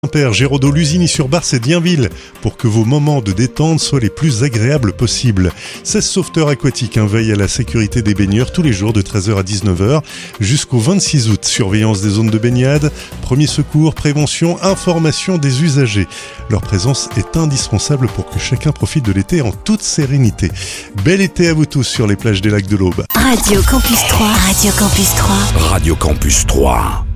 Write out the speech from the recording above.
Père Géraudot, Lusigny-sur-Barse et Dienville pour que vos moments de détente soient les plus agréables possibles. 16 sauveteurs aquatiques veillent à la sécurité des baigneurs tous les jours de 13h à 19h jusqu'au 26 août. Surveillance des zones de baignade, premiers secours, prévention, information des usagers. Leur présence est indispensable pour que chacun profite de l'été en toute sérénité. Bel été à vous tous sur les plages des lacs de l'Aube. Radio Campus 3. Radio Campus 3. Radio Campus 3.